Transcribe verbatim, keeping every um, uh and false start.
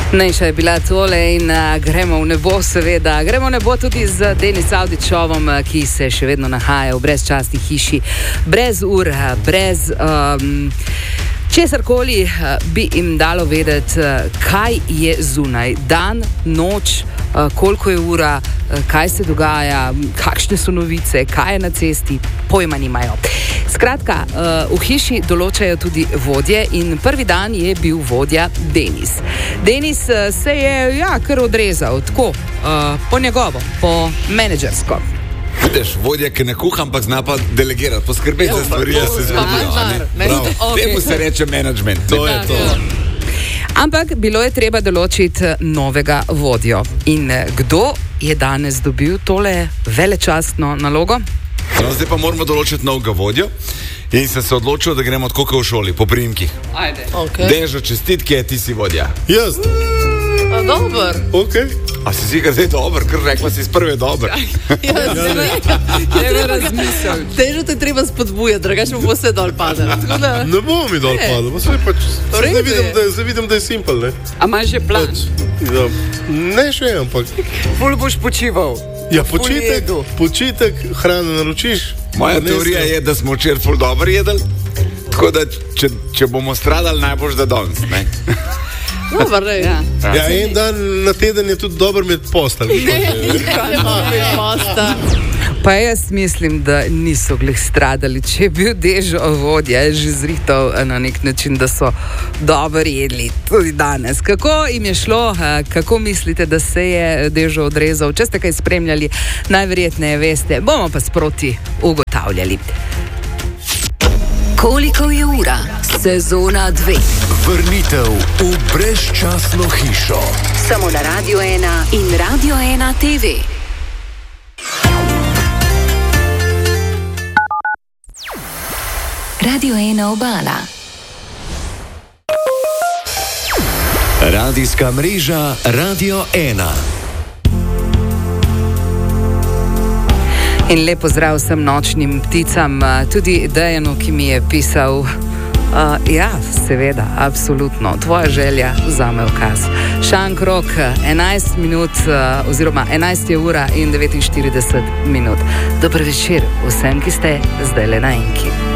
Najša je bila tole in uh, gremo v nebo, seveda. Gremo v nebo tudi z Denis Avdićovom, ki se še vedno nahaja v brezčasni hiši, brez ur, brez um, česarkoli bi jim dalo vedeti, kaj je zunaj. Dan, noč, uh, koliko je ura, uh, kaj se dogaja, kakšne so novice, kaj je na cesti, pojma nimajo. Skratka, uh, v hiši določajo tudi vodje in prvi dan je bil vodja Denis. Denis uh, se je ja, kar odrezal, tako, uh, po njegovo, po menedžersko. Vidiš, vodja, ki ne kuha, ampak zna pa delegirati, poskrbeti za stvari, da se zgodijo. Temu se reče menedžment. To je to. Ampak bilo je treba določiti novega vodjo. In kdo je danes dobil tole velečastno nalogo? No, zdaj pa moramo določiti novega vodjo in sem se odločil, da gremo tako, kot v šoli, po priimkih. Ajde. Okay. Dežo, čestitke, ti si vodja. Jaz. A, dober. Okay. A si si kar zdaj dober, ker rekla si iz prve dober. Ja, treba razmisliti. Težo te treba spodbujati, drugače bo vse dol padalo. Da... Ne bo mi dol padalo, pač, zdaj, vidim, da, zdaj vidim, da je simpel. Ne? A imaš že plan? Ja, ne še, ampak... Ful boš počival. Ja, počitek, počitek, hrano naročiš. Moja teorija je, da smo včeraj ful dobro jedli, tako da če, če bomo stradali, najboljš da danes, ne? Dobar, ne. Ja. Ja, en dan na teden je tudi dober med postelj. Ne, ne bo med postelj. Pa jaz mislim, da niso glih stradali, če je bil Dežo vodja, je že zrihtal na nek način, da so dobro jedli tudi danes. Kako jim je šlo, kako mislite, da se je Dežo odrezal? Če ste kaj spremljali, najverjetneje veste, bomo pa sproti ugotavljali. Koliko je ura? Sezona dve. Vrnitev v brezčasno hišo. Samo na Radio ena in Radio ena T V. Radio ena Obala. Radijska mreža Radio ena. In lep pozdrav vsem nočnim pticam, tudi Dejanu, ki mi je pisal. Uh, ja, seveda, absolutno. Tvoja želja vzame ukaz. Šankrok, enajst minut, uh, oziroma enajst je ura in devetinštirideset minut. Dober večer vsem, ki ste zdaj le na enki.